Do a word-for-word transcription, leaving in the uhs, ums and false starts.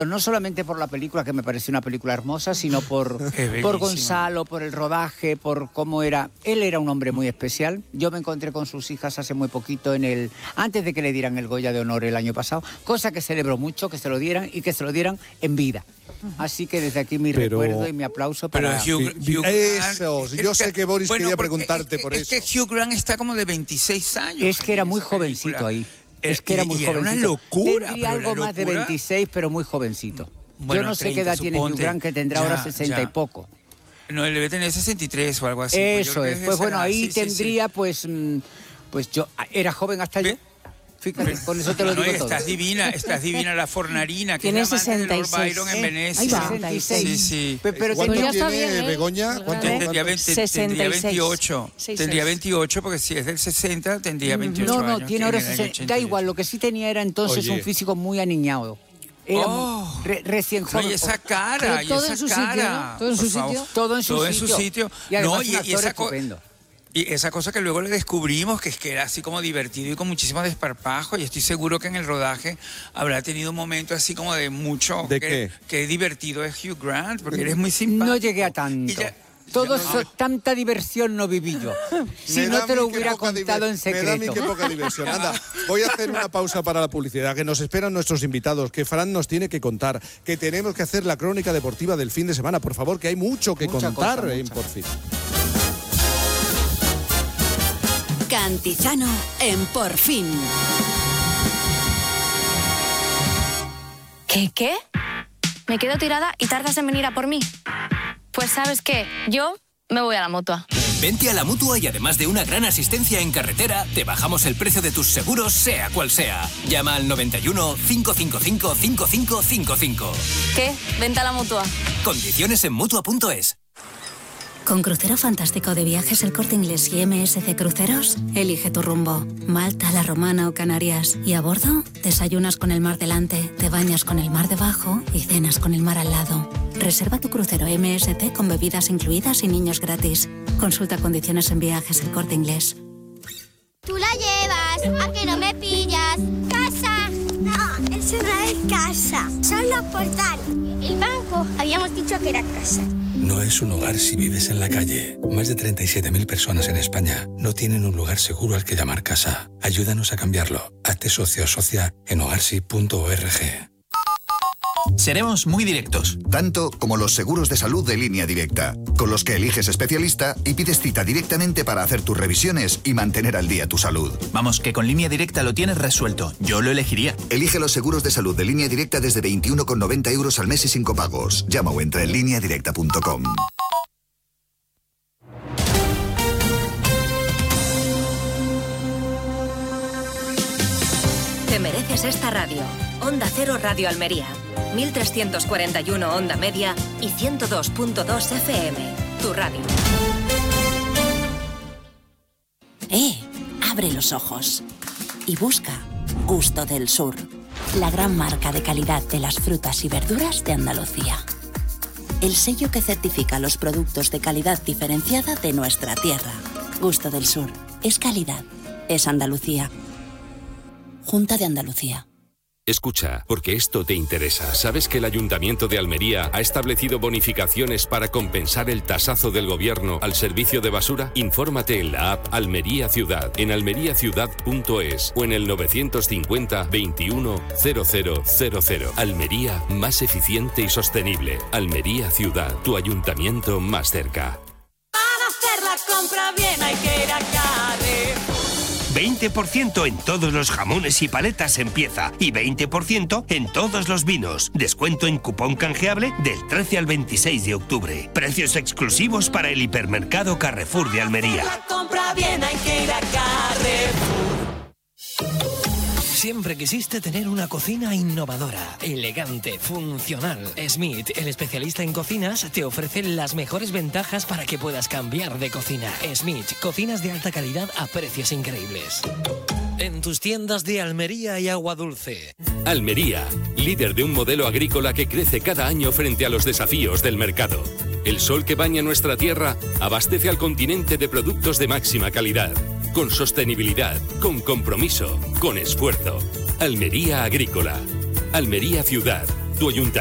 No solamente por la película, que me pareció una película hermosa, sino por, por Gonzalo, por el rodaje, por cómo era. Él era un hombre muy especial. Yo me encontré con sus hijas hace muy poquito, en el antes de que le dieran el Goya de Honor el año pasado, cosa que celebró mucho, que se lo dieran y que se lo dieran en vida. Así que desde aquí mi pero, recuerdo y mi aplauso para... Pero Hugh, Hugh eso, yo sé que Boris bueno, quería preguntarte es, por es eso. Es que Hugh Grant está como de veintiséis años. Es que era muy jovencito película. ahí. Es que era muy y jovencito. Era una locura. Tendría algo más de veintiséis, pero muy jovencito. Bueno, yo no sé treinta, qué edad tiene Hugh Grant, que tendrá ya, ahora sesenta ya. y poco. No, él debe tener sesenta y tres o algo así. Eso pues es. Pues bueno, ahí sí, tendría, sí, sí. pues, pues yo era joven hasta yo. Fíjate, con eso te lo no, digo no, todo. Estás divina, estás divina la Fornarina, que tiene es la amante de Lord sesenta y seis. Byron en Eh, Venecia. ahí va. sesenta y seis. Sí, sí. Pero, pero ¿Cuánto tenía, tiene bien, ¿eh? Begoña? ¿Cuánto? Tendría, veinte, tendría veintiocho. sesenta y seis. Tendría veintiocho, porque si es del sesenta, tendría veintiocho no, no, años. tiene ahora sesenta. Da igual, lo que sí tenía era entonces Oye. un físico muy aniñado. Era oh, re, recién joven. No, y esa cara, y todo esa en su cara. sitio, ¿no? Todo en su Por sitio. favor. Todo en su todo sitio. En su sitio. Y además no, un y, actor y esa estupendo. Y esa cosa que luego le descubrimos, que es que era así como divertido y con muchísimo desparpajo, y estoy seguro que en el rodaje habrá tenido un momento así como de mucho... ¿De que, qué? Que divertido es Hugh Grant, porque eres muy simpático. No llegué a tanto. Ya, Todo no, eso, tanta diversión no viví yo. Si no te lo hubiera contado en secreto. Me da a mí que poca diversión. Anda, voy a hacer una pausa para la publicidad, que nos esperan nuestros invitados, que Fran nos tiene que contar, que tenemos que hacer la crónica deportiva del fin de semana. Por favor, que hay mucho que mucha contar cosa, en Por Fin. Cantizano en Por Fin. ¿Qué, qué? Me quedo tirada y tardas en venir a por mí. Pues ¿sabes qué? Yo me voy a la Mutua. Vente a la Mutua y además de una gran asistencia en carretera, te bajamos el precio de tus seguros, sea cual sea. Llama al noventa y uno, cinco cinco cinco, cinco cinco cinco cinco. ¿Qué? Vente a la Mutua. Condiciones en Mutua punto es. Con Crucero Fantástico de Viajes El Corte Inglés y M S C Cruceros, elige tu rumbo. Malta, La Romana o Canarias. Y a bordo, desayunas con el mar delante, te bañas con el mar debajo y cenas con el mar al lado. Reserva tu crucero M S C con bebidas incluidas y niños gratis. Consulta condiciones en Viajes El Corte Inglés. Tú la llevas, ¿a que no me pillas? ¡Casa! No, eso no es casa, son los portales. El banco, habíamos dicho que era casa. No es un hogar si vives en la calle. Más de treinta y siete mil personas en España no tienen un lugar seguro al que llamar casa. Ayúdanos a cambiarlo. Hazte socio o socia en hogarsi punto org. Seremos muy directos. Tanto como los seguros de salud de Línea Directa, con los que eliges especialista y pides cita directamente para hacer tus revisiones y mantener al día tu salud. Vamos, que con Línea Directa lo tienes resuelto. Yo lo elegiría. Elige los seguros de salud de Línea Directa desde veintiuno con noventa euros al mes y sin copagos. Llama o entra en línea directa punto com. Te mereces esta radio. Onda Cero Radio Almería. mil trescientos cuarenta y uno Onda Media y ciento dos punto dos F M. Tu radio. ¡Eh! Abre los ojos y busca Gusto del Sur, la gran marca de calidad de las frutas y verduras de Andalucía. El sello que certifica los productos de calidad diferenciada de nuestra tierra. Gusto del Sur. Es calidad. Es Andalucía. Junta de Andalucía. Escucha, porque esto te interesa. ¿Sabes que el Ayuntamiento de Almería ha establecido bonificaciones para compensar el tasazo del gobierno al servicio de basura? Infórmate en la app Almería Ciudad, en almería ciudad punto es o en el novecientos cincuenta, veintiuno, cero cero cero cero. Almería, más eficiente y sostenible. Almería Ciudad, tu ayuntamiento más cerca. Para hacer la compra bien hay que ir a Carrefour. veinte por ciento en todos los jamones y paletas en pieza y veinte por ciento en todos los vinos. Descuento en cupón canjeable del trece al veintiséis de octubre. Precios exclusivos para el hipermercado Carrefour de Almería. La compra bien hay que ir a Carrefour. Siempre quisiste tener una cocina innovadora, elegante, funcional. Smith, el especialista en cocinas, te ofrece las mejores ventajas para que puedas cambiar de cocina. Smith, cocinas de alta calidad a precios increíbles. En tus tiendas de Almería y Agua Dulce. Almería, líder de un modelo agrícola que crece cada año frente a los desafíos del mercado. El sol que baña nuestra tierra abastece al continente de productos de máxima calidad, con sostenibilidad, con compromiso, con esfuerzo. Almería Agrícola. Almería Ciudad. Tu ayuntamiento